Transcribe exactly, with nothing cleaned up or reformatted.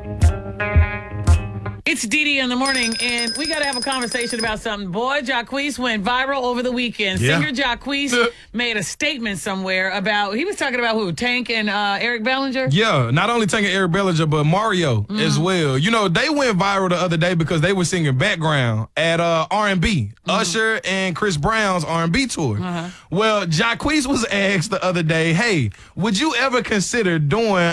It's Dee Dee in the morning, and we got to have a conversation about something. Boy, Jacquees went viral over the weekend. Yeah. Singer Jacquees made a statement somewhere about, he was talking about who? Tank and uh, Eric Bellinger? Yeah, not only taking Eric Bellinger, but Mario mm. as well. You know, they went viral the other day because they were singing background at uh, R and B, mm. Usher and Chris Brown's R and B tour. Uh-huh. Well, Jacquees was asked the other day, hey, would you ever consider doing